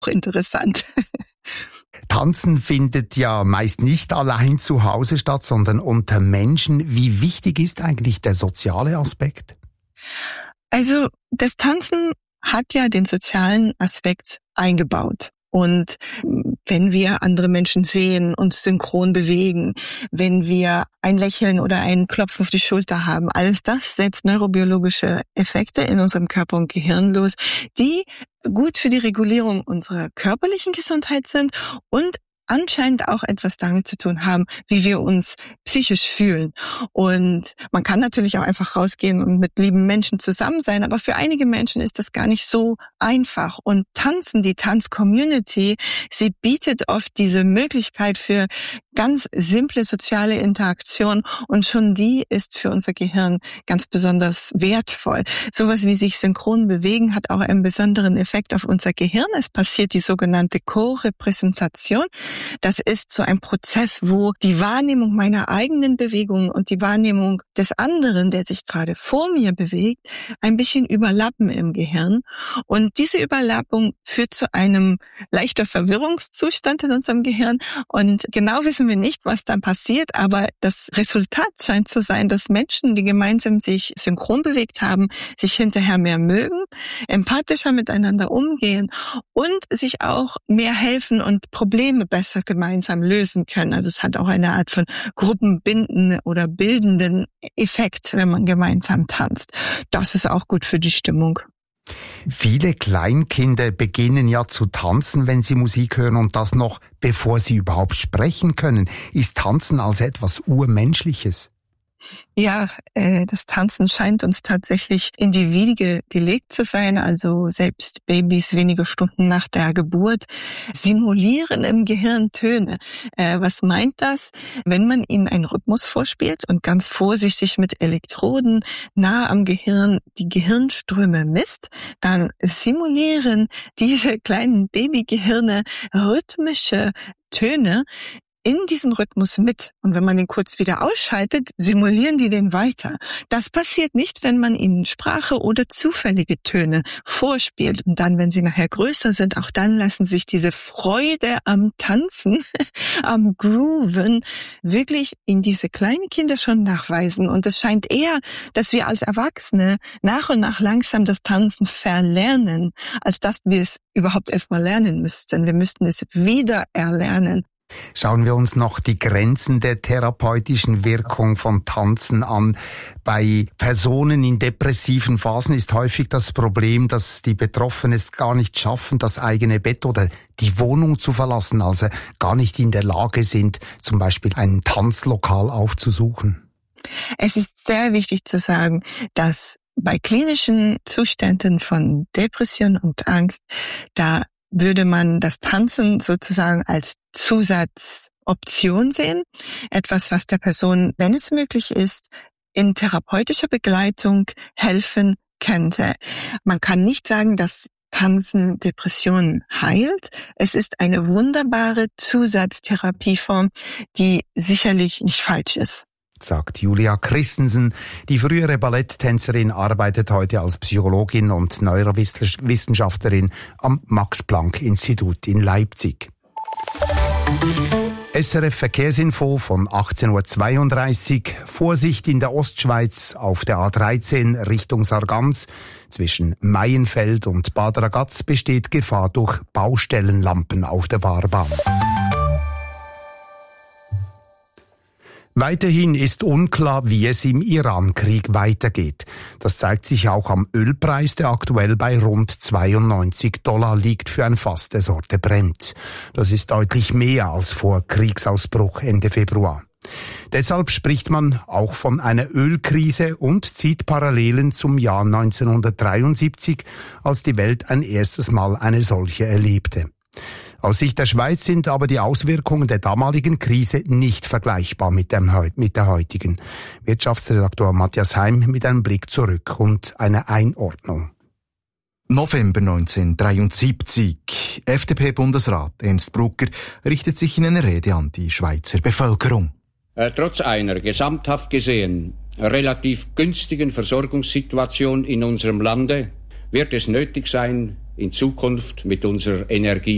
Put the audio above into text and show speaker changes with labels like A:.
A: interessant.
B: Tanzen findet ja meist nicht allein zu Hause statt, sondern unter Menschen. Wie wichtig ist eigentlich der soziale Aspekt?
A: Also das Tanzen hat ja den sozialen Aspekt eingebaut. Und wenn wir andere Menschen sehen, uns synchron bewegen, wenn wir ein Lächeln oder einen Klopf auf die Schulter haben, alles das setzt neurobiologische Effekte in unserem Körper und Gehirn los, die gut für die Regulierung unserer körperlichen Gesundheit sind und anscheinend auch etwas damit zu tun haben, wie wir uns psychisch fühlen. Und man kann natürlich auch einfach rausgehen und mit lieben Menschen zusammen sein, aber für einige Menschen ist das gar nicht so einfach. Und Tanzen, die Tanz-Community, sie bietet oft diese Möglichkeit für ganz simple soziale Interaktion und schon die ist für unser Gehirn ganz besonders wertvoll. Sowas wie sich synchron bewegen hat auch einen besonderen Effekt auf unser Gehirn. Es passiert die sogenannte Co-Repräsentation. Das ist so ein Prozess, wo die Wahrnehmung meiner eigenen Bewegungen und die Wahrnehmung des anderen, der sich gerade vor mir bewegt, ein bisschen überlappen im Gehirn. Und diese Überlappung führt zu einem leichter Verwirrungszustand in unserem Gehirn. Und genau wissen wir nicht, was dann passiert, aber das Resultat scheint zu sein, dass Menschen, die gemeinsam sich synchron bewegt haben, sich hinterher mehr mögen, empathischer miteinander umgehen und sich auch mehr helfen und Probleme besser gemeinsam lösen können. Also es hat auch eine Art von gruppenbindenden oder bildenden Effekt, wenn man gemeinsam tanzt. Das ist auch gut für die Stimmung.
B: Viele Kleinkinder beginnen ja zu tanzen, wenn sie Musik hören und das noch bevor sie überhaupt sprechen können. Ist Tanzen also etwas Urmenschliches?
A: Ja, das Tanzen scheint uns tatsächlich in die Wiege gelegt zu sein. Also selbst Babys wenige Stunden nach der Geburt simulieren im Gehirn Töne. Was meint das? Wenn man ihnen einen Rhythmus vorspielt und ganz vorsichtig mit Elektroden nah am Gehirn die Gehirnströme misst, dann simulieren diese kleinen Babygehirne rhythmische Töne in diesem Rhythmus mit. Und wenn man den kurz wieder ausschaltet, simulieren die den weiter. Das passiert nicht, wenn man ihnen Sprache oder zufällige Töne vorspielt. Und dann, wenn sie nachher größer sind, auch dann lassen sich diese Freude am Tanzen, am Grooven, wirklich in diese kleinen Kinder schon nachweisen. Und es scheint eher, dass wir als Erwachsene nach und nach langsam das Tanzen verlernen, als dass wir es überhaupt erstmal lernen müssten. Wir müssten es wieder erlernen.
B: Schauen wir uns noch die Grenzen der therapeutischen Wirkung von Tanzen an. Bei Personen in depressiven Phasen ist häufig das Problem, dass die Betroffenen es gar nicht schaffen, das eigene Bett oder die Wohnung zu verlassen, also gar nicht in der Lage sind, zum Beispiel ein Tanzlokal aufzusuchen.
A: Es ist sehr wichtig zu sagen, dass bei klinischen Zuständen von Depression und Angst, da würde man das Tanzen sozusagen als Zusatzoption sehen. Etwas, was der Person, wenn es möglich ist, in therapeutischer Begleitung helfen könnte. Man kann nicht sagen, dass Tanzen Depressionen heilt. Es ist eine wunderbare Zusatztherapieform, die sicherlich nicht falsch ist,
B: sagt Julia Christensen. Die frühere Balletttänzerin arbeitet heute als Psychologin und Neurowissenschaftlerin am Max-Planck-Institut in Leipzig. SRF Verkehrsinfo von 18.32 Uhr. Vorsicht in der Ostschweiz auf der A13 Richtung Sargans. Zwischen Maienfeld und Bad Ragaz besteht Gefahr durch Baustellenlampen auf der Fahrbahn. Weiterhin ist unklar, wie es im Iran-Krieg weitergeht. Das zeigt sich auch am Ölpreis, der aktuell bei rund $92 liegt für ein Fass der Sorte Brent. Das ist deutlich mehr als vor Kriegsausbruch Ende Februar. Deshalb spricht man auch von einer Ölkrise und zieht Parallelen zum Jahr 1973, als die Welt ein erstes Mal eine solche erlebte. Aus Sicht der Schweiz sind aber die Auswirkungen der damaligen Krise nicht vergleichbar mit der heutigen. Wirtschaftsredaktor Matthias Heim mit einem Blick zurück und einer Einordnung.
C: November 1973. FDP-Bundesrat Ernst Brugger richtet sich in einer Rede an die Schweizer Bevölkerung.
D: Trotz einer gesamthaft gesehen relativ günstigen Versorgungssituation in unserem Lande wird es nötig sein, in Zukunft mit unserer Energie